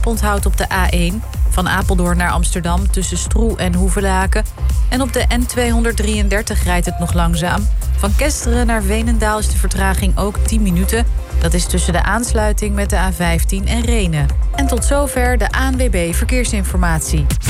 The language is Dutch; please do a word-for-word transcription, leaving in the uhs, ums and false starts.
Onthoud op de A één van Apeldoorn naar Amsterdam tussen Stroe en Hoevelaken. En op de N tweehonderddrieëndertig rijdt het nog langzaam. Van Kesteren naar Veenendaal is de vertraging ook tien minuten. Dat is tussen de aansluiting met de A vijftien en Rhenen. En tot zover de A N W B Verkeersinformatie.